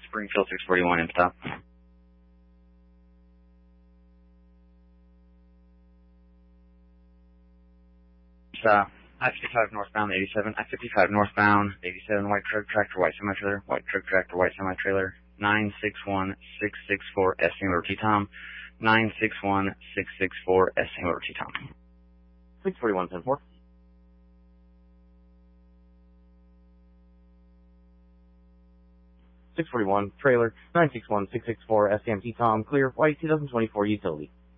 Springfield 641 in stop. I-55 northbound 87, I-55 northbound 87, white truck tractor, white semi-trailer, white truck tractor, white semi-trailer, 961664 S. Liberty Tom, 961664 S. Liberty Tom. 641 10-4. Trailer 961664 SMT Tom, clear, white 2024 utility.